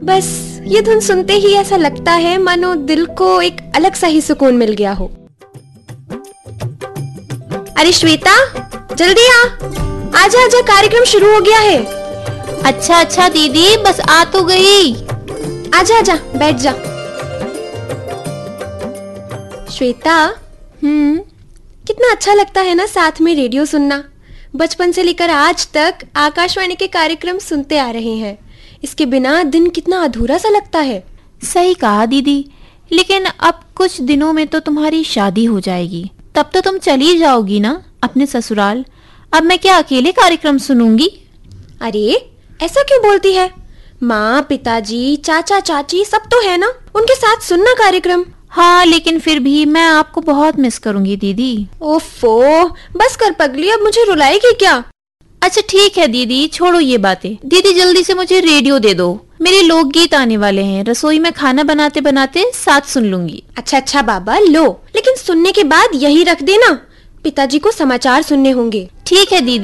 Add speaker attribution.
Speaker 1: बस ये धुन सुनते ही ऐसा लगता है मानो दिल को एक अलग सा ही सुकून मिल गया हो। अरे श्वेता, जल्दी आ, आजा आजा, कार्यक्रम शुरू हो गया है।
Speaker 2: अच्छा अच्छा दीदी, बस आ तो गई।
Speaker 1: आजा आजा, बैठ जा। श्वेता, कितना अच्छा लगता है ना साथ में रेडियो सुनना। बचपन से लेकर आज तक आकाशवाणी के कार्यक्रम सुनते आ रहे हैं। इसके बिना दिन कितना अधूरा सा लगता है।
Speaker 2: सही कहा दीदी, लेकिन अब कुछ दिनों में तो तुम्हारी शादी हो जाएगी, तब तो तुम चली जाओगी ना अपने ससुराल। अब मैं क्या अकेले कार्यक्रम सुनूंगी?
Speaker 1: अरे ऐसा क्यों बोलती है? माँ, पिताजी, चाचा, चाची सब तो है ना, उनके साथ सुनना कार्यक्रम।
Speaker 2: हाँ, लेकिन फिर भी मैं आपको बहुत मिस करूंगी दीदी।
Speaker 1: ओफो, बस कर पगली, अब मुझे रुलाएगी क्या?
Speaker 2: अच्छा ठीक है दीदी, छोड़ो ये बातें। दीदी जल्दी से मुझे रेडियो दे दो, मेरे लोकगीत आने वाले हैं। रसोई में खाना बनाते बनाते साथ सुन लूंगी।
Speaker 1: अच्छा अच्छा बाबा, लो, लेकिन सुनने के बाद यही रख देना, पिताजी को समाचार सुनने होंगे।
Speaker 2: ठीक है दीदी।